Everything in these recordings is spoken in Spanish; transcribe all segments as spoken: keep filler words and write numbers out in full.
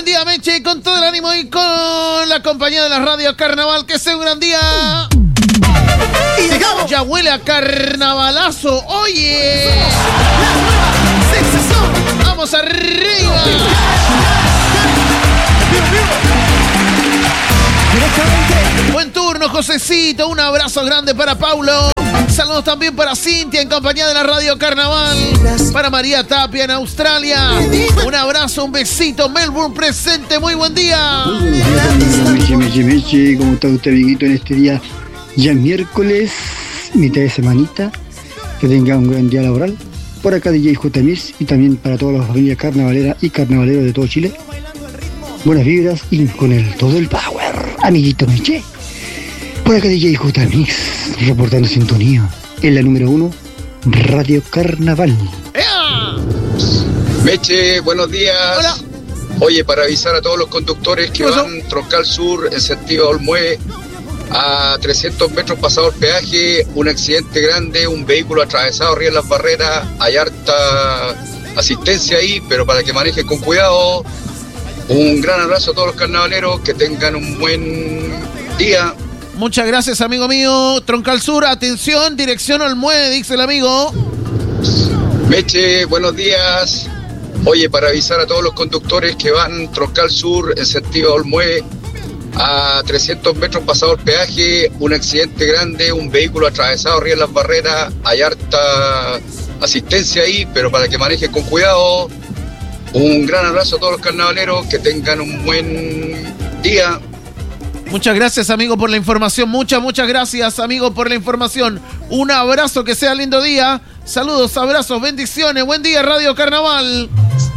buen día, Meche, con todo el ánimo y con la compañía de la radio Carnaval. Que sea un gran día. Y llegamos. Ya huele a carnavalazo. Oye. Vamos arriba. Buen turno, Josecito. Un abrazo grande para Paulo. Saludos también para Cintia en compañía de la radio Carnaval. Para María Tapia en Australia. Un abrazo, un besito. Melbourne presente. Muy buen día. Meche, meche, meche. ¿Cómo está usted, amiguito, en este día? Ya miércoles, mitad de semanita. Que tenga un gran día laboral. Por acá D J J Mix y también para toda la familia carnavalera y carnavaleros de todo Chile. Buenas vibras y con el todo el power, amiguito Meche. Por acá D J J Mix, reportando sintonía en la número uno, Radio Carnaval. ¡Ea! Meche, buenos días. Hola. Oye, para avisar a todos los conductores que van Troncal Sur en sentido Olmué, a trescientos metros pasado el peaje, un accidente grande, un vehículo atravesado arriba en las barreras, hay harta asistencia ahí, pero para que manejen con cuidado. Un gran abrazo a todos los carnavaleros, que tengan un buen día. Muchas gracias, amigo mío. Troncal Sur, atención, dirección Olmué, dice el amigo. Meche, buenos días. Oye, para avisar a todos los conductores que van Troncal Sur en sentido Olmué, a trescientos metros pasado el peaje, un accidente grande, un vehículo atravesado arriba en las barreras, hay harta asistencia ahí, pero para que manejen con cuidado. Un gran abrazo a todos los carnavaleros, que tengan un buen día. Muchas gracias, amigo, por la información. Muchas, muchas gracias, amigo, por la información. Un abrazo, que sea lindo día. Saludos, abrazos, bendiciones. Buen día, Radio Carnaval.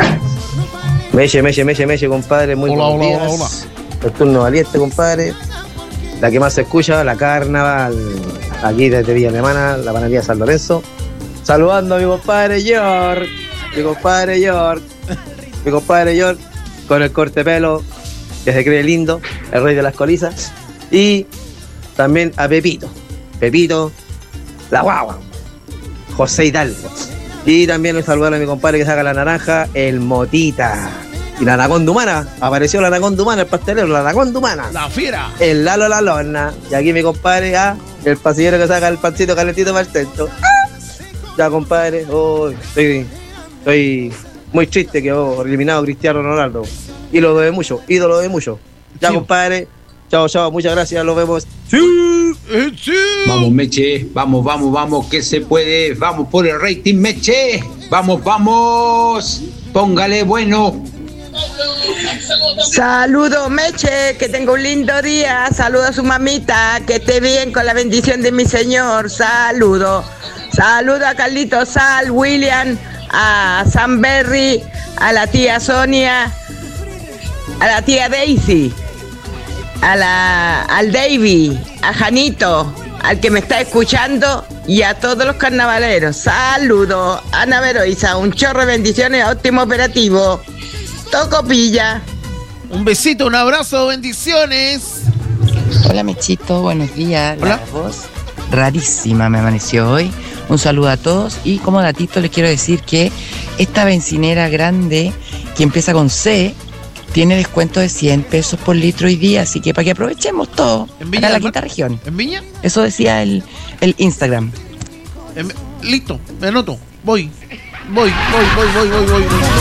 Meche, meche, meche, meche, compadre. Muy hola, buenos hola, días. hola, hola. El turno valiente, compadre. La que más se escucha, la Carnaval. Aquí desde Villa Alemana, la panadería San Lorenzo. Saludando a mi compadre York. Mi compadre York. Mi compadre York. Con el corte de pelo, que se cree lindo, el rey de las colizas. Y también a Pepito. Pepito, la guagua. José Hidalgo. Y también le saludar a mi compadre que saca la naranja, el Motita. Y la anaconda humana. Apareció la anaconda humana, el pastelero, la anaconda humana. La fiera. El Lalo La Lona. Y aquí mi compadre, ah, el pasillero que saca el pancito calentito para el centro. ¡Ah! Ya, compadre, oh, estoy, estoy muy triste que oh, eliminado Cristiano Ronaldo. Y lo debe mucho, ídolo de mucho. Ya, sí, compadre. Chao, chao, muchas gracias, nos vemos. Sí, sí. Vamos, Meche, vamos, vamos, vamos, que se puede. Vamos por el rating, Meche. Vamos, vamos. Póngale bueno. Saludos, Meche, que tenga un lindo día. Saludos a su mamita, que esté bien con la bendición de mi señor. Saludos. Saludos a Carlito Sal, William, a Sam Berry, a la tía Sonia, a la tía Daisy, a la, al Davy, a Janito, al que me está escuchando y a todos los carnavaleros. Saludos. Ana Veroiza, un chorro de bendiciones, óptimo operativo. Toco pilla. Un besito, un abrazo, bendiciones. Hola, Mechito, buenos días. Hola. La voz rarísima me amaneció hoy. Un saludo a todos y como datito les quiero decir que esta bencinera grande que empieza con C tiene descuento de cien pesos por litro hoy día, así que para que aprovechemos todo. ¿En Viña? Acá en la quinta región. ¿En Viña? Eso decía el, el Instagram. En, listo, me anoto. Voy, voy, voy, voy, voy, voy, voy.